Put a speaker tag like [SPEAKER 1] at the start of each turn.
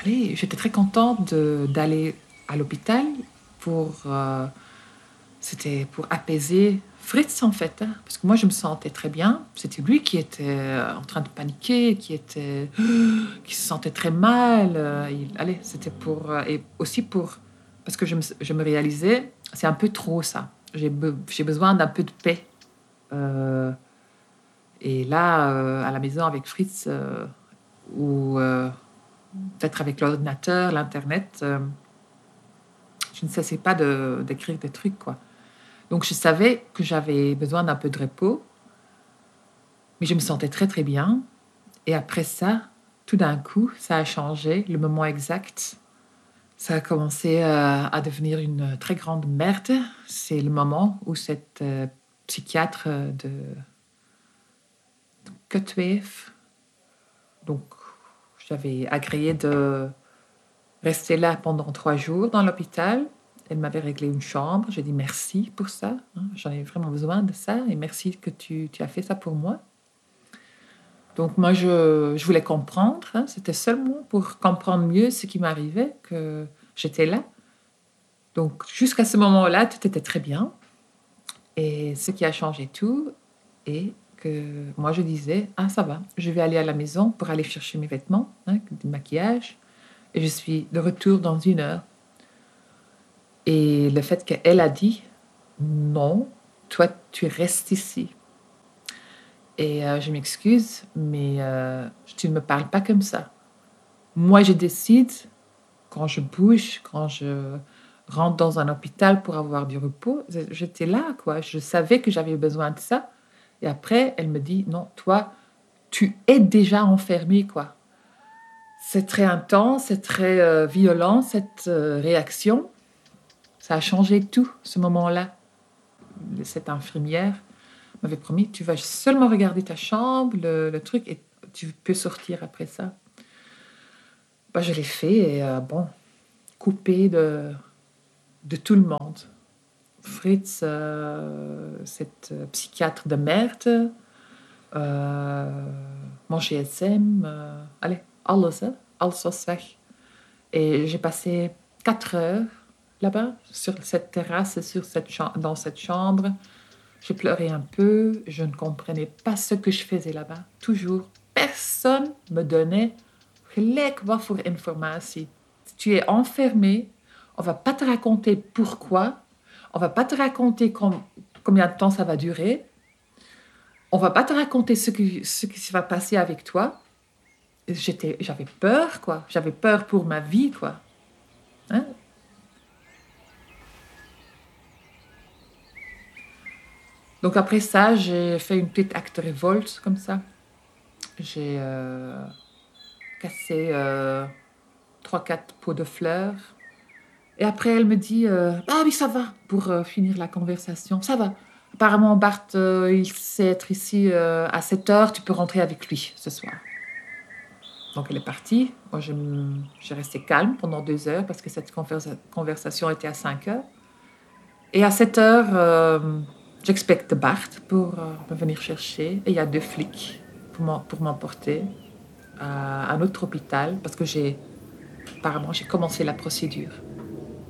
[SPEAKER 1] allez, j'étais très contente d'aller à l'hôpital pour... c'était pour apaiser Fritz, en fait. Hein, parce que moi, je me sentais très bien. C'était lui qui était en train de paniquer, qui se sentait très mal. Allez, c'était pour... et aussi pour... Parce que je me réalisais, c'est un peu trop ça. J'ai besoin d'un peu de paix. Euh, et là, à la maison avec Fritz, ou peut-être avec l'ordinateur, l'Internet, je ne cessais pas d'écrire des trucs, quoi. Donc, je savais que j'avais besoin d'un peu de repos, mais je me sentais très, très bien. Et après ça, tout d'un coup, ça a changé, le moment exact. Ça a commencé à devenir une très grande merde. C'est le moment où cette psychiatre de Cutwave, donc j'avais agréé de rester là pendant 3 jours dans l'hôpital. Elle m'avait réglé une chambre. J'ai dit merci pour ça. Hein. J'en avais vraiment besoin de ça. Et merci que tu as fait ça pour moi. Donc moi, je voulais comprendre. Hein. C'était seulement pour comprendre mieux ce qui m'arrivait que j'étais là. Donc jusqu'à ce moment-là, tout était très bien. Et ce qui a changé tout est que moi, je disais, ah ça va, je vais aller à la maison pour aller chercher mes vêtements, hein, du maquillage. Et je suis de retour dans 1 heure. Et le fait qu'elle a dit, non, toi, tu restes ici. Et je m'excuse, mais tu ne me parles pas comme ça. Moi, je décide, quand je bouge, quand je rentre dans un hôpital pour avoir du repos, j'étais là, quoi. Je savais que j'avais besoin de ça. Et après, elle me dit, non, toi, tu es déjà enfermé, quoi. C'est très intense, c'est très violent, cette réaction. Ça a changé tout, ce moment-là. Cette infirmière m'avait promis, tu vas seulement regarder ta chambre, le truc, et tu peux sortir après ça. Bah, je l'ai fait, et bon, coupé de tout le monde. Fritz, cette psychiatre de merde, mon GSM, allez, alles, hè? Alles was weg. Et j'ai passé 4 heures là-bas, sur cette terrasse, dans cette chambre. Je pleurais un peu, je ne comprenais pas ce que je faisais là-bas. Toujours, personne me donnait gelijk wat voor informatie. Tu es enfermé, on va pas te raconter pourquoi, on va pas te raconter combien de temps ça va durer, on va pas te raconter ce qui va passer avec toi. J'avais peur, quoi. J'avais peur pour ma vie, quoi. Hein? Donc après ça, j'ai fait une petite acte de révolte, comme ça. J'ai cassé 3-4 pots de fleurs. Et après, elle me dit ah oui, ça va, pour finir la conversation. Ça va. Apparemment, Bart, il sait être ici à 7 heures. Tu peux rentrer avec lui ce soir. Donc, elle est partie. Moi, j'ai resté calme pendant 2 heures parce que cette conversation était à 5 heures. Et à 7 heures, j'expecte Bart pour me venir chercher. Et il y a 2 flics pour m'emporter à un autre hôpital parce que apparemment, j'ai commencé la procédure.